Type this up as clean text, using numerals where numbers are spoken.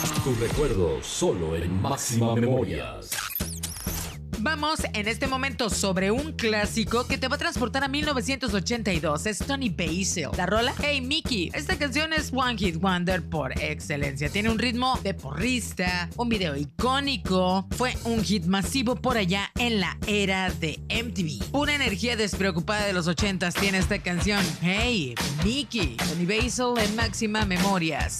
Tu recuerdo solo en Máxima Memorias. Vamos en este momento sobre un clásico que te va a transportar a 1982. Es Tony Basil. La rola Hey Mickey. Esta canción es One Hit Wonder por excelencia. Tiene un ritmo de porrista, un video icónico. Fue un hit masivo por allá en la era de MTV. Pura energía despreocupada de los 80s tiene esta canción. Hey Mickey. Tony Basil en Máxima Memorias.